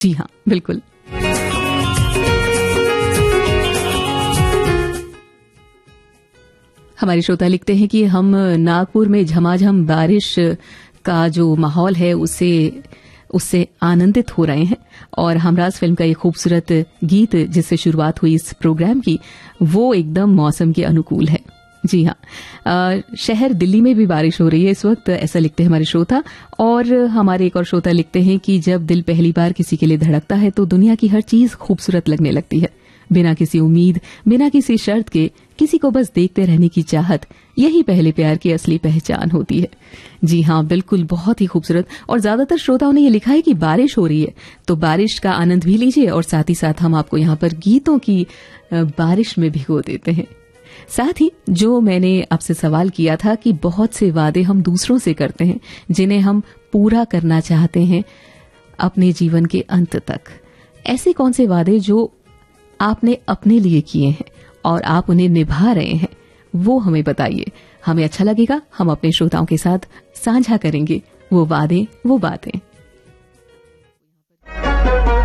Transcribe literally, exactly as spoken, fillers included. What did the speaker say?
जी हाँ, बिल्कुल। हमारे श्रोता लिखते हैं कि हम नागपुर में झमाझम बारिश का जो माहौल है उससे उससे आनंदित हो रहे हैं और हमराज फिल्म का ये खूबसूरत गीत जिससे शुरुआत हुई इस प्रोग्राम की वो एकदम मौसम के अनुकूल है। जी हाँ, आ, शहर दिल्ली में भी बारिश हो रही है इस वक्त, ऐसा लिखते हैं हमारे श्रोता। और हमारे एक और श्रोता लिखते हैं कि जब दिल पहली बार किसी के लिए धड़कता है तो दुनिया की हर चीज खूबसूरत लगने लगती है। बिना किसी उम्मीद, बिना किसी शर्त के किसी को बस देखते रहने की चाहत, यही पहले प्यार की असली पहचान होती है। जी हाँ, बिल्कुल, बहुत ही खूबसूरत। और ज्यादातर श्रोताओं ने ये लिखा है कि बारिश हो रही है, तो बारिश का आनंद भी लीजिए और साथ ही साथ हम आपको यहाँ पर गीतों की बारिश में भिगो देते हैं। साथ ही जो मैंने आपसे सवाल किया था कि बहुत से वादे हम दूसरों से करते हैं जिन्हें हम पूरा करना चाहते हैं अपने जीवन के अंत तक, ऐसे कौन से वादे जो आपने अपने लिए किए हैं और आप उन्हें निभा रहे हैं, वो हमें बताइए। हमें अच्छा लगेगा, हम अपने श्रोताओं के साथ साझा करेंगे वो वादे, वो बातें।